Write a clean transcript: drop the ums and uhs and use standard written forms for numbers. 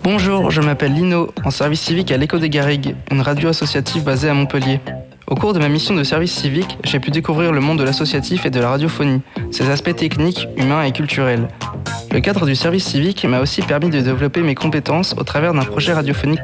Bonjour, je m'appelle Lino, en service civique à l'Écho des Garrigues, une radio associative basée à Montpellier. Au cours de ma mission de service civique, j'ai pu découvrir le monde de l'associatif et de la radiophonie, ses aspects techniques, humains et culturels. Le cadre du service civique m'a aussi permis de développer mes compétences au travers d'un projet radiophonique